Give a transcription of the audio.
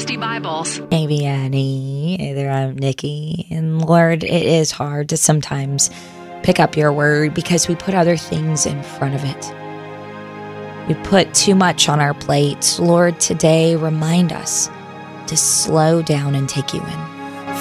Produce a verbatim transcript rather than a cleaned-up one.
Christy Bibles. Hey, Annie. Hey there, I'm Nikki. And Lord, it is hard to sometimes pick up your word because we put other things in front of it. We put too much on our plate. Lord, today remind us to slow down and take you in.